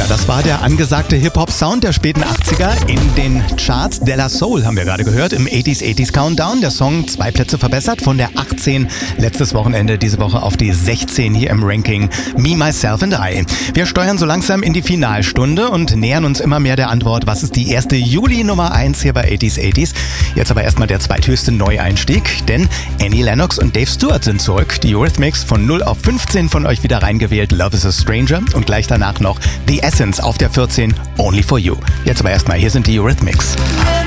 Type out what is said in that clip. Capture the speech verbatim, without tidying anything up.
Das war der angesagte Hip-Hop-Sound der späten achtziger in den Charts. De La Soul haben wir gerade gehört im achtziger achtziger Countdown. Der Song zwei Plätze verbessert von der achtzehn letztes Wochenende, diese Woche auf die sechzehn hier im Ranking Me, Myself and I. Wir steuern so langsam in die Finalstunde und nähern uns immer mehr der Antwort, was ist die erste Juli Nummer eins hier bei achtziger achtziger. Jetzt aber erstmal der zweithöchste Neueinstieg, denn Annie Lennox und Dave Stewart sind zurück. Die Eurythmics von null auf fünfzehn von euch wieder reingewählt. Love is a Stranger und gleich danach noch The Essence auf der vierzehn, Only for You. Jetzt aber erstmal, hier sind die Eurythmics.